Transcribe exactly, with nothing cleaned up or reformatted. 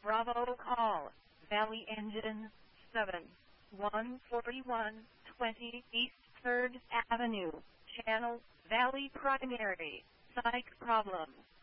Bravo call, Valley Engine, seven one four one twenty East third Avenue, Channel, Valley Primary, Psych Problem.